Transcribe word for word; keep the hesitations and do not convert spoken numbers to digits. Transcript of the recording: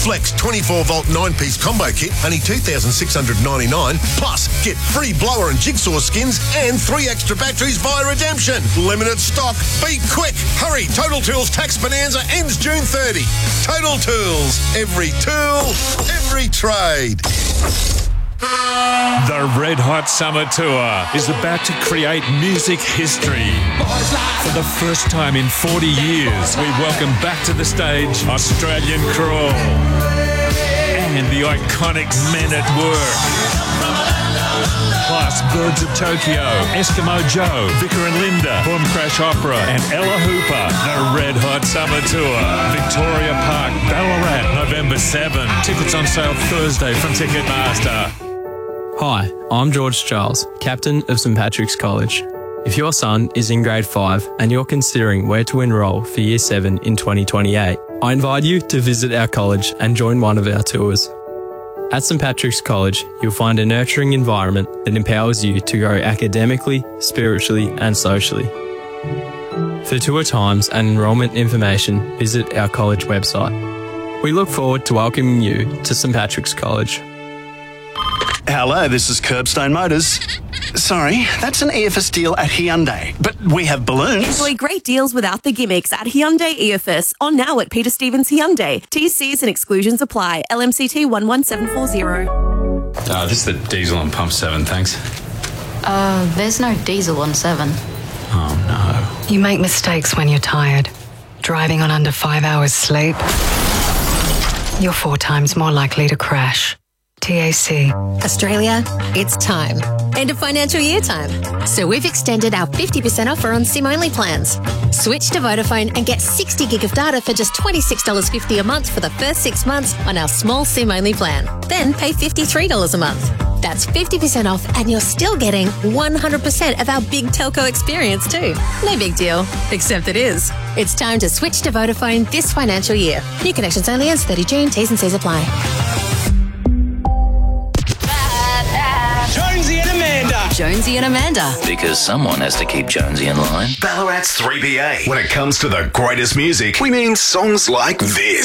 Flex twenty-four volt nine-piece combo kit, only two thousand six hundred ninety-nine dollars. Plus, get free blower and jigsaw skins and three extra batteries via redemption. Limited stock. Be quick. Hurry. Total Tools Tax Bonanza ends June thirtieth. Total Tools. Every tool, every trade. The Red Hot Summer Tour is about to create music history. For the first time in forty years, we welcome back to the stage Australian Crawl and the iconic Men at Work. Plus Birds of Tokyo, Eskimo Joe, Vicar and Linda, Boom Crash Opera and Ella Hooper. The Red Hot Summer Tour. Victoria Park, Ballarat, November seventh. Tickets on sale Thursday from Ticketmaster. Hi, I'm George Charles, Captain of St Patrick's College. If your son is in grade five and you're considering where to enrol for Year seven in twenty twenty-eight, I invite you to visit our college and join one of our tours. At St Patrick's College, you'll find a nurturing environment that empowers you to grow academically, spiritually and socially. For tour times and enrolment information, visit our college website. We look forward to welcoming you to St Patrick's College. Hello, this is Curbstone Motors. Sorry, that's an E F S deal at Hyundai, but we have balloons. Enjoy great deals without the gimmicks at Hyundai E F S, on now at Peter Stevens Hyundai. T Cs and exclusions apply. L M C T one one seven four zero. Uh, this is the diesel on pump seven, thanks. Uh, there's no diesel on seven. Oh, You make mistakes when you're tired. Driving on under five hours sleep, you're four times more likely to crash. T A C. Australia, it's time. End of financial year time. So we've extended our fifty percent offer on SIM-only plans. Switch to Vodafone and get sixty gig of data for just twenty-six dollars fifty a month for the first six months on our small SIM-only plan. Then pay fifty-three dollars a month. That's fifty percent off and you're still getting one hundred percent of our big telco experience too. No big deal, except it is. It's time to switch to Vodafone this financial year. New connections only ends thirtieth of June. T's and C's apply. Jonesy and Amanda. Jonesy and Amanda. Because someone has to keep Jonesy in line. Ballarat's three B A. When it comes to the greatest music, we mean songs like this.